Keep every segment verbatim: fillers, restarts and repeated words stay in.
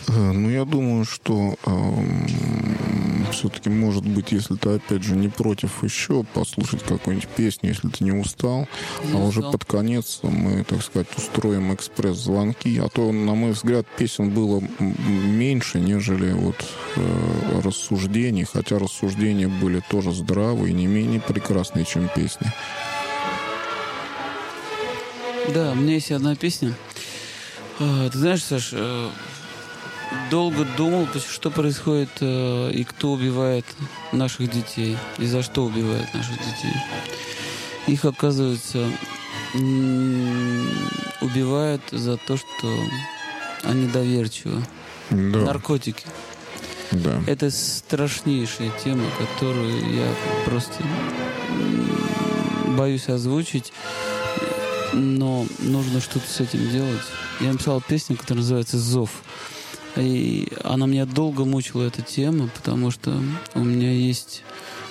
Ну, я думаю, что э, все-таки, может быть, если ты, опять же, не против еще послушать какую-нибудь песню, если ты не устал, не а устал. Уже под конец мы, так сказать, устроим экспресс-звонки. А то, на мой взгляд, песен было меньше, нежели вот э, рассуждений, хотя рассуждения были тоже здравые и не менее прекрасные, чем песни. Да, у меня есть одна песня. Ты знаешь, Саш, долго думал, что происходит и кто убивает наших детей, и за что убивает наших детей. Их, оказывается, убивают за то, что они доверчивы. Да. Наркотики. Да. Это страшнейшая тема, которую я просто боюсь озвучить, но нужно что-то с этим делать. Я написал песню, которая называется «Зов». И она меня долго мучила, эта тема, потому что у меня есть,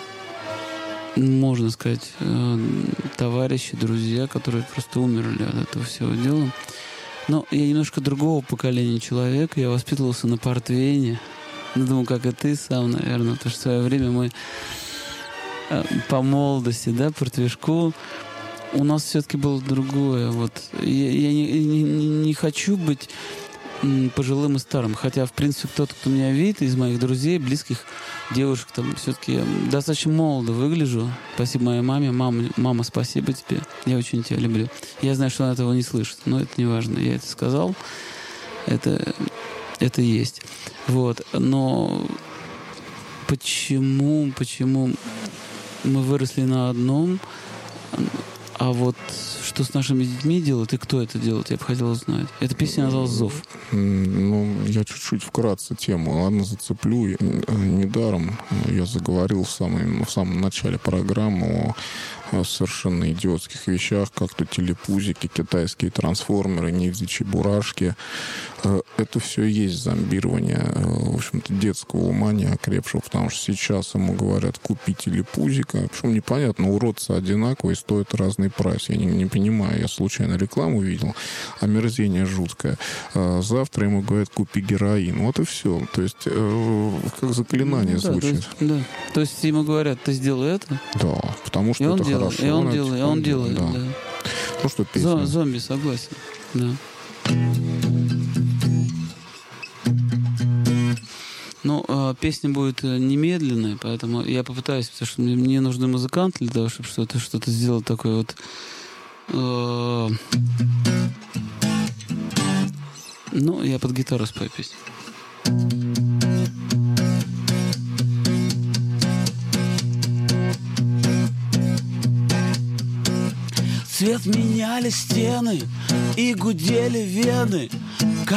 можно сказать, товарищи, друзья, которые просто умерли от этого всего дела. Но я немножко другого поколения человек. Я воспитывался на Портвейне. Ну, думаю, как и ты сам, наверное. Потому что в свое время мы по молодости, да, Портвишку, у нас все-таки было другое. Вот. Я, я не, не, не хочу быть пожилым и старым. Хотя, в принципе, тот, кто меня видит, из моих друзей, близких девушек, там, все-таки я достаточно молодо выгляжу. Спасибо моей маме. Мама, мама, спасибо тебе. Я очень тебя люблю. Я знаю, что она этого не слышит, но это не важно. Я это сказал. Это, это есть. Вот. Но почему, почему мы выросли на одном, а вот что с нашими детьми делают и кто это делает, я бы хотел узнать. Эта песня называлась «Зов». Ну, я чуть-чуть вкратце тему, ладно, зацеплю. Недаром я заговорил в самом, в самом начале программы о совершенно идиотских вещах, как то телепузики, китайские трансформеры, ниндзя чебурашки. Это все и есть зомбирование, в общем-то, детского ума неокрепшего, потому что сейчас ему говорят, купи телепузика. Причем непонятно, уродцы одинаковые, стоят разный прайс. Я не, не понимаю, я случайно рекламу видел, омерзение жуткое. Завтра ему говорят, купи героин. Вот и все. То есть, как заклинание ну, да, звучит. То есть, да. То есть ему говорят, ты сделай это? Да, потому что это делает, хорошо. И он, он делает, и он делает, да. да. Ну, что песня. Зомби, согласен, да. Ну, э, песня будет немедленной, поэтому я попытаюсь, потому что мне, мне нужны музыканты для того, чтобы что-то, что-то сделать такое вот... Э, ну, я под гитару спою песню. Цвет меняли стены и гудели вены.